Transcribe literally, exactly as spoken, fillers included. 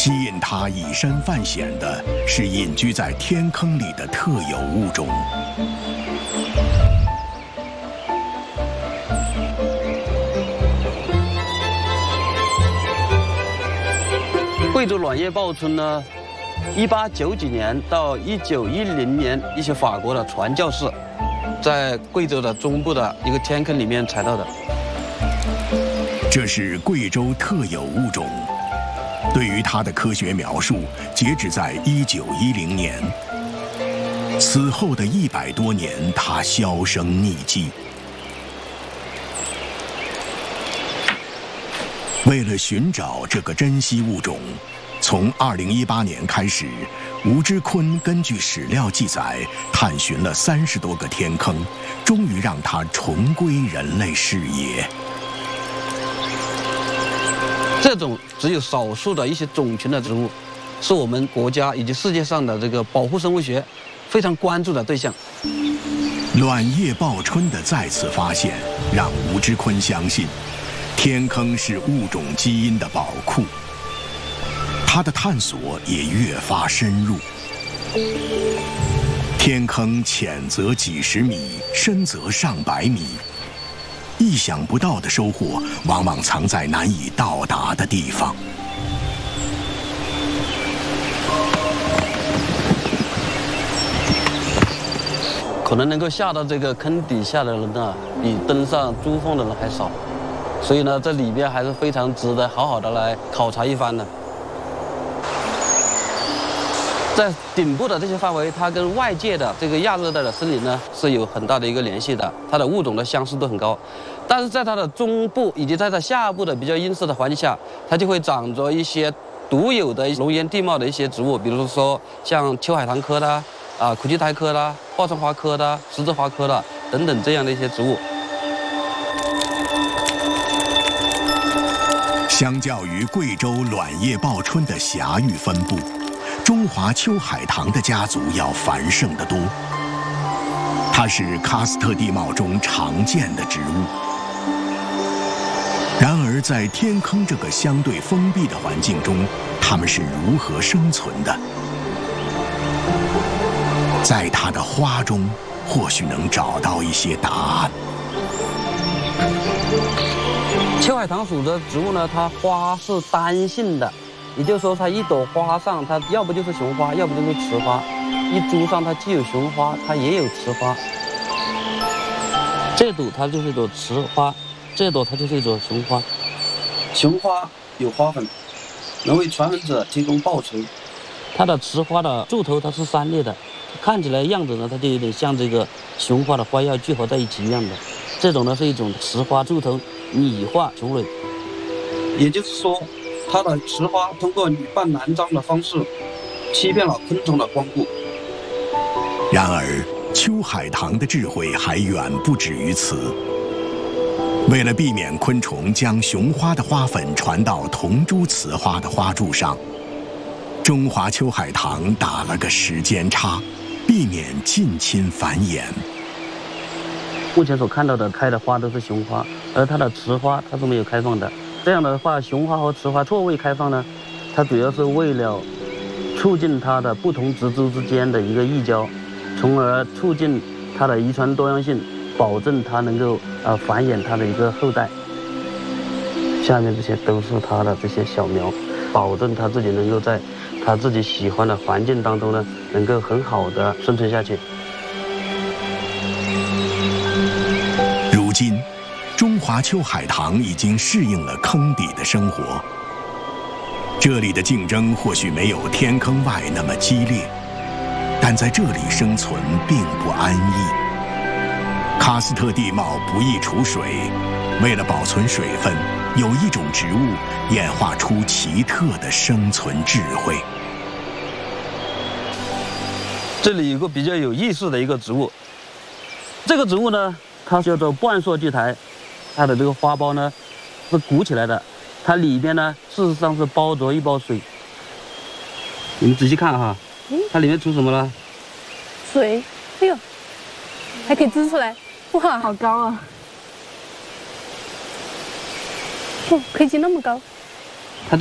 吸引它以身犯险的是隐居在天坑里的特有物种。 贵州卵叶报春呢，一八九几年到一九一零年，一些法国的传教士在贵州的中部的一个天坑里面采到的。 这是贵州特有物种。对于它的科学描述，截止在一九一零年。此后的一百多年，它销声匿迹。为了寻找这个珍稀物种，从二零一八年开始，吴之坤根据史料记载，探寻了三十多个天坑，终于让它重归人类视野。 这种只有少数的一些种群的植物，是我们国家以及世界上的这个保护生物学非常关注的对象。 卵叶报春的再次发现，让吴之坤相信，天坑是物种基因的宝库。他的探索也越发深入。天坑浅则几十米，深则上百米。意想不到的收获，往往藏在难以到达的地方。 可能能够下到这个坑底下的人呢，比登上珠峰的人还少，所以呢，这里边还是非常值得好好的来考察一番的。在顶部的这些范围，它跟外界的这个亚热带的森林呢是有很大的一个联系的，它的物种的相似度很高。但是在它的中部以及在它下部的比较阴湿的环境下，它就会长着一些独有的龙岩地貌的一些植物，比如说像秋海棠科的啊、苦苣苔科的、报春花科的、十字花科的等等这样的一些植物。 相较于贵州卵叶报春的狭域分布，中华秋海棠的家族要繁盛得多。它是喀斯特地貌中常见的植物。然而，在天坑这个相对封闭的环境中，它们是如何生存的？在它的花中，或许能找到一些答案。 秋海棠属的植物呢，它花是单性的，也就是说，它一朵花上，它要不就是雄花，要不就是雌花。一株上，它既有雄花，它也有雌花。这朵它就是一朵雌花，这朵它就是一朵雄花。雄花有花粉，能为传粉者提供报酬。它的雌花的柱头它是三裂的，看起来样子呢，它就有点像这个雄花的花药聚合在一起一样的。这种呢是一种雌花柱头拟化雄蕊，也就是说，它的雌花通过女扮男装的方式，欺骗了昆虫的光顾。 然而，秋海棠的智慧还远不止于此。为了避免昆虫将雄花的花粉传到同株雌花的花柱上，中华秋海棠打了个时间差，避免近亲繁衍。 目前所看到的开的花都是雄花，而它的雌花它是没有开放的。这样的话，雄花和雌花错位开放呢，它主要是为了促进它的不同植株之间的一个异交，从而促进它的遗传多样性，保证它能够呃繁衍它的一个后代。下面这些都是它的这些小苗，保证它自己能够在它自己喜欢的环境当中呢，能够很好的生存下去。 如今，中华秋海棠已经适应了坑底的生活。这里的竞争或许没有天坑外那么激烈，但在这里生存并不安逸。喀斯特地貌不易储水，为了保存水分，有一种植物演化出奇特的生存智慧。 这里有个比较有意思的一个植物，这个植物呢，它叫做半硕苣苔，它的这个花苞呢是鼓起来的，它里边呢事实上是包着一包水。你们仔细看哈，它里面出什么了？ 水，哎呦，还可以织出来，哇，好高啊！哦，可以织那么高。